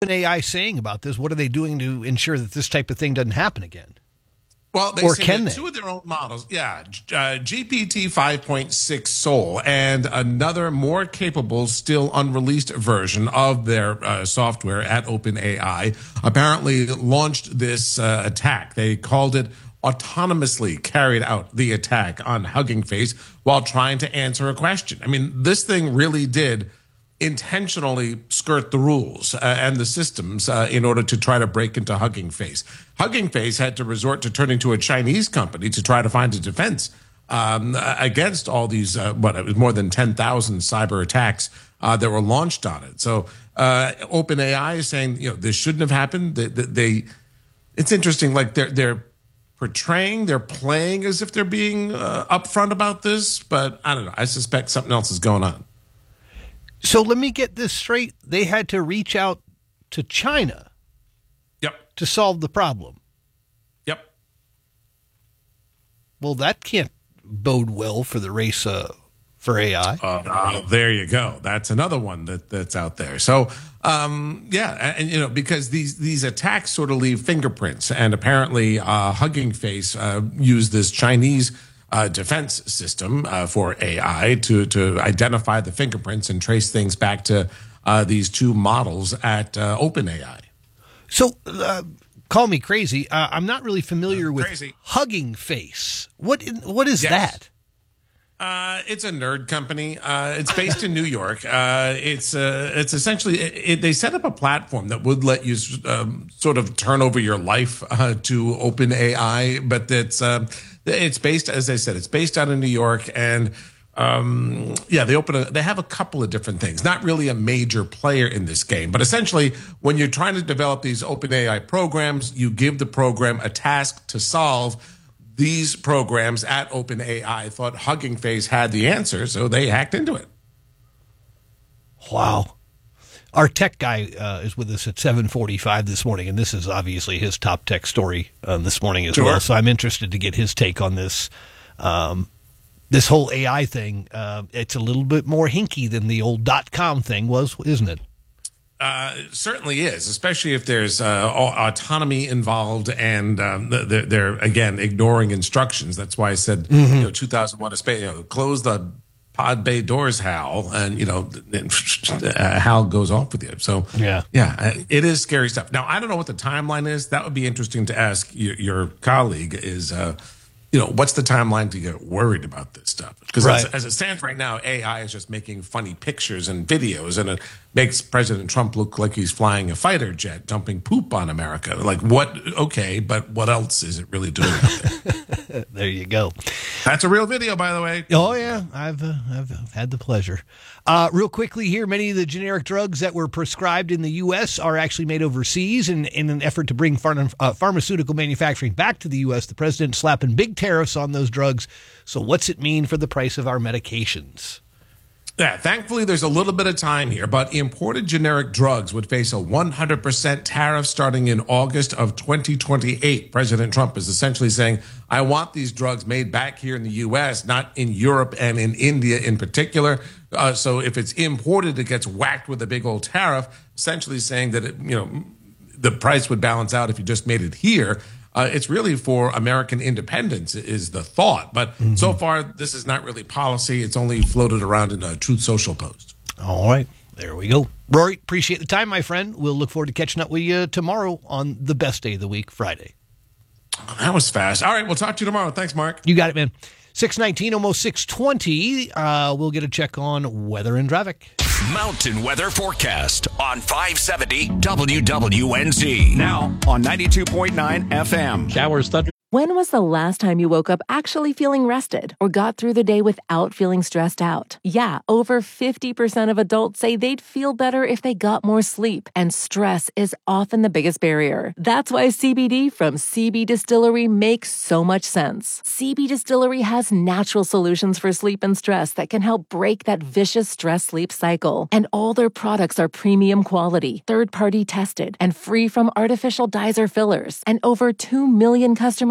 OpenAI saying about this? What are they doing to ensure that this type of thing doesn't happen again? Well, they say that two of their own models, GPT 5.6 Soul and another more capable, still unreleased version of their software at OpenAI apparently launched this attack. They called it autonomously carried out the attack on Hugging Face while trying to answer a question. I mean, this thing really did intentionally skirt the rules and the systems in order to try to break into Hugging Face. Hugging Face had to resort to turning to a Chinese company to try to find a defense against all these, it was more than 10,000 cyber attacks that were launched on it. So OpenAI is saying, this shouldn't have happened. It's interesting, like they're playing as if they're being upfront about this, but I don't know. I suspect something else is going on. So let me get this straight. They had to reach out to China to solve the problem. Yep. Well, that can't bode well for the race for AI. There you go. That's another one that's out there. So, and because these attacks sort of leave fingerprints, and apparently Hugging Face used this Chinese defense system for AI to identify the fingerprints and trace things back to these two models at OpenAI. So, call me crazy. I'm not really familiar with Hugging Face. What is that? It's a nerd company. It's based in New York. It's essentially they set up a platform that would let you sort of turn over your life to OpenAI, but it's based, as I said, it's based out in New York, and they have a couple of different things. Not really a major player in this game, but essentially, when you're trying to develop these OpenAI programs, you give the program a task to solve. These programs at OpenAI thought Hugging Face had the answer, so they hacked into it. Wow. Our tech guy is with us at 7:45 this morning, and this is obviously his top tech story this morning as well. So I'm interested to get his take on this. This whole AI thing, it's a little bit more hinky than the old .com thing was, isn't it? It certainly is, especially if there's autonomy involved and they're again ignoring instructions. That's why I said 2001: A Space. Close the pod bay doors, Hal, and Hal goes off with you. So it is scary stuff. Now I don't know what the timeline is. That would be interesting to ask your colleague. Is what's the timeline to get worried about this stuff? Because as it stands right now, AI is just making funny pictures and videos, and it makes President Trump look like he's flying a fighter jet, dumping poop on America. Like, what? Okay, but what else is it really doing out there? There you go. That's a real video, by the way. Oh, yeah. I've had the pleasure. Real quickly here, many of the generic drugs that were prescribed in the U.S. are actually made overseas. In an effort to bring pharmaceutical manufacturing back to the U.S., the president slapping big tariffs on those drugs. So what's it mean for the price of our medications? Yeah, thankfully, there's a little bit of time here, but imported generic drugs would face a 100% tariff starting in August of 2028. President Trump is essentially saying, I want these drugs made back here in the U.S., not in Europe and in India in particular. So if it's imported, it gets whacked with a big old tariff, essentially saying that, the price would balance out if you just made it here. It's really for American independence is the thought. But so far, this is not really policy. It's only floated around in a Truth Social post. All right. There we go. Rory, appreciate the time, my friend. We'll look forward to catching up with you tomorrow on the best day of the week, Friday. That was fast. All right. We'll talk to you tomorrow. Thanks, Mark. You got it, man. 6:19, almost 6:20. We'll get a check on weather and traffic. Mountain weather forecast on 570 WWNZ. Now on 92.9 FM. Showers, thunder. When was the last time you woke up actually feeling rested or got through the day without feeling stressed out? Yeah, over 50% of adults say they'd feel better if they got more sleep, and stress is often the biggest barrier. That's why CBD from CB Distillery makes so much sense. CB Distillery has natural solutions for sleep and stress that can help break that vicious stress-sleep cycle. And all their products are premium quality, third-party tested, and free from artificial dyes or fillers. And over 2 million customers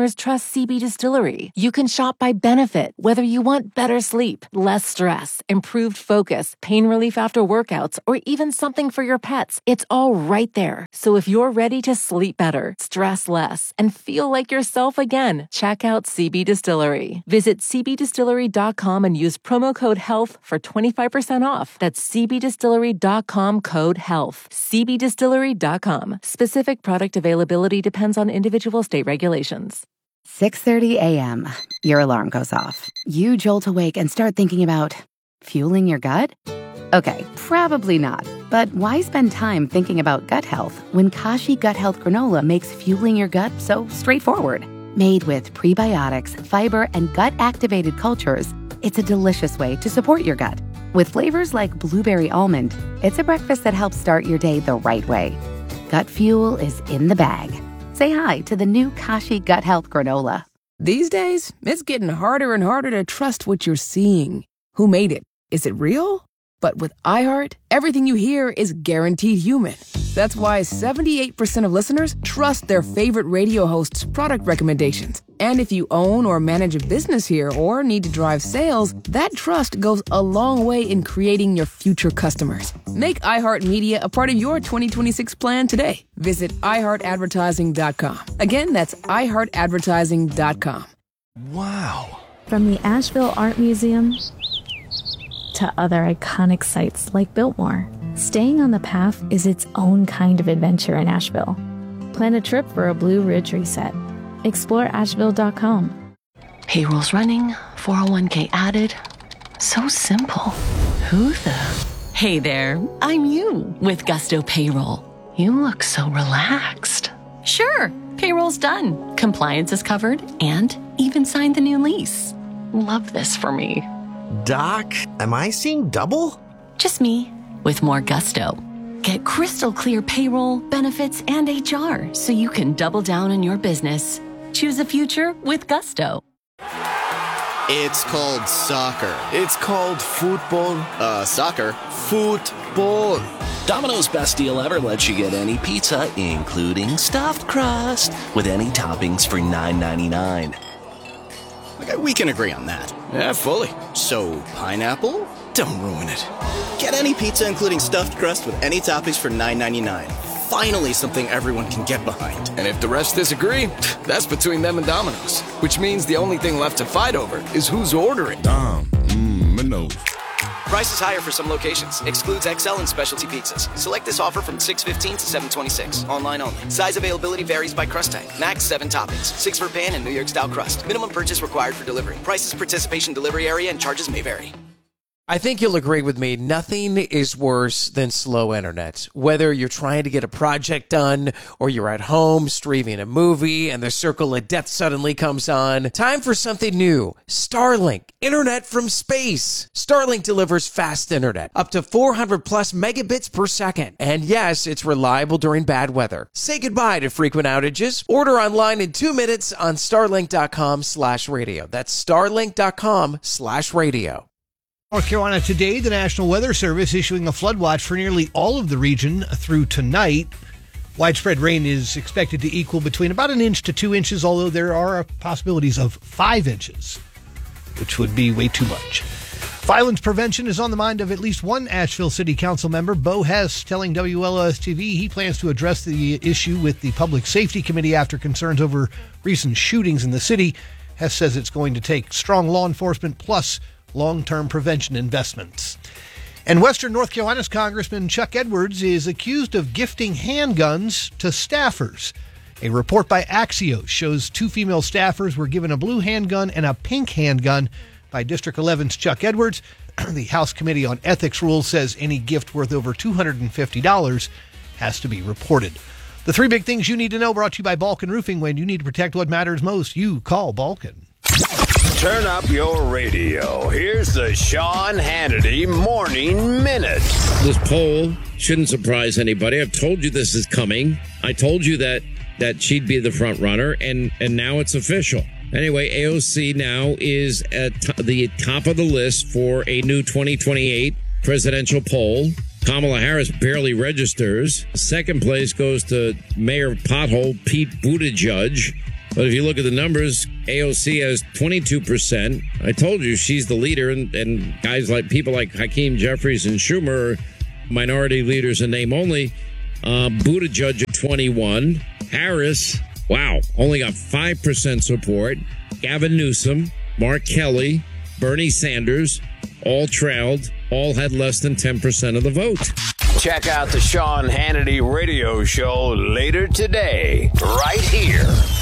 customers trust CB Distillery. You can shop by benefit, whether you want better sleep, less stress, improved focus, pain relief after workouts, or even something for your pets. It's all right there. So if you're ready to sleep better, stress less, and feel like yourself again, check out CB Distillery. Visit cbdistillery.com and use promo code HEALTH for 25% off. That's cbdistillery.com, code HEALTH. cbdistillery.com. Specific product availability depends on individual state regulations. 6:30 a.m. Your alarm goes off. You jolt awake and start thinking about fueling your gut? Okay, probably not. But why spend time thinking about gut health when Kashi Gut Health Granola makes fueling your gut so straightforward? Made with prebiotics, fiber, and gut-activated cultures, it's a delicious way to support your gut. With flavors like blueberry almond, it's a breakfast that helps start your day the right way. Gut fuel is in the bag. Say hi to the new Kashi Gut Health Granola. These days, it's getting harder and harder to trust what you're seeing. Who made it? Is it real? But with iHeart, everything you hear is guaranteed human. That's why 78% of listeners trust their favorite radio hosts' product recommendations. And if you own or manage a business here or need to drive sales, that trust goes a long way in creating your future customers. Make iHeartMedia a part of your 2026 plan today. Visit iHeartAdvertising.com. Again, that's iHeartAdvertising.com. Wow. From the Asheville Art Museum to other iconic sites like Biltmore, staying on the path is its own kind of adventure in Asheville. Plan a trip for a Blue Ridge reset. Explore Asheville.com. Payroll's running, 401k added. So simple. Who the? Hey there, I'm you with Gusto Payroll. You look so relaxed. Sure, payroll's done. Compliance is covered and even signed the new lease. Love this for me. Doc, am I seeing double? Just me, with more gusto. Get crystal clear payroll, benefits, and HR so you can double down on your business. Choose a future with Gusto. It's called soccer. It's called football. Soccer. Football. Domino's best deal ever lets you get any pizza, including stuffed crust, with any toppings for $9.99. Okay, we can agree on that. Yeah, fully. So, pineapple? Don't ruin it. Get any pizza including stuffed crust with any toppings for $9.99. Finally something everyone can get behind. And if the rest disagree, that's between them and Domino's. Which means the only thing left to fight over is who's ordering. Domino's. Prices higher for some locations. Excludes XL and specialty pizzas. Select this offer from 6/15 to 7/26. Online only. Size availability varies by crust type. Max 7 toppings. 6 for pan and New York style crust. Minimum purchase required for delivery. Prices, participation, delivery area, and charges may vary. I think you'll agree with me. Nothing is worse than slow internet. Whether you're trying to get a project done or you're at home streaming a movie and the circle of death suddenly comes on. Time for something new. Starlink. Internet from space. Starlink delivers fast internet. Up to 400 plus megabits per second. And yes, it's reliable during bad weather. Say goodbye to frequent outages. Order online in 2 minutes on starlink.com/radio. That's starlink.com/radio. North Carolina today, the National Weather Service issuing a flood watch for nearly all of the region through tonight. Widespread rain is expected to equal between about 1 inch to 2 inches, although there are possibilities of 5 inches, which would be way too much. Violence prevention is on the mind of at least one Asheville City Council member. Bo Hess telling WLOS-TV he plans to address the issue with the Public Safety Committee after concerns over recent shootings in the city. Hess says it's going to take strong law enforcement plus long-term prevention investments. And Western North Carolina's Congressman Chuck Edwards is accused of gifting handguns to staffers. A report by Axios shows 2 female staffers were given a blue handgun and a pink handgun by District 11's Chuck Edwards. The House Committee on Ethics Rules says any gift worth over $250 has to be reported. The 3 big things you need to know, brought to you by Balkan Roofing. When you need to protect what matters most, you call Balkan. Turn up your radio. Here's the Sean Hannity Morning Minute. This poll shouldn't surprise anybody. I've told you this is coming. I told you that she'd be the front runner, and now it's official. Anyway, AOC now is at the top of the list for a new 2028 presidential poll. Kamala Harris barely registers. Second place goes to Mayor Pothole Pete Buttigieg. But if you look at the numbers, AOC has 22%. I told you she's the leader, and guys like people like Hakeem Jeffries and Schumer are minority leaders in name only. Buttigieg at 21. Harris, wow, only got 5% support. Gavin Newsom, Mark Kelly, Bernie Sanders, all trailed, all had less than 10% of the vote. Check out the Sean Hannity radio show later today, right here.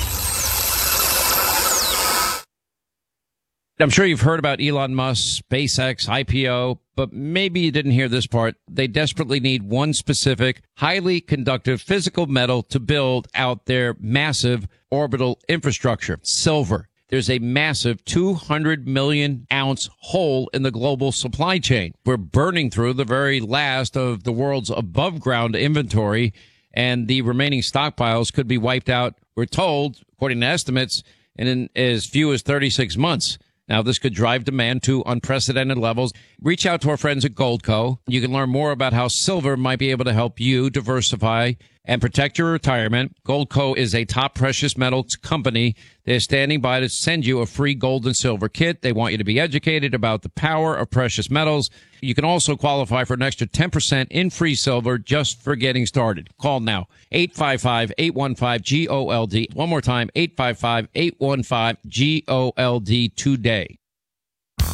I'm sure you've heard about Elon Musk, SpaceX, IPO, but maybe you didn't hear this part. They desperately need one specific, highly conductive physical metal to build out their massive orbital infrastructure, silver. There's a massive 200 million ounce hole in the global supply chain. We're burning through the very last of the world's above ground inventory, and the remaining stockpiles could be wiped out, we're told, according to estimates, in as few as 36 months. Now, this could drive demand to unprecedented levels. Reach out to our friends at Goldco. You can learn more about how silver might be able to help you diversify and protect your retirement. Goldco is a top precious metals company. They're standing by to send you a free gold and silver kit. They want you to be educated about the power of precious metals. You can also qualify for an extra 10% in free silver just for getting started. Call now, 855-815-GOLD. One more time, 855-815-GOLD today.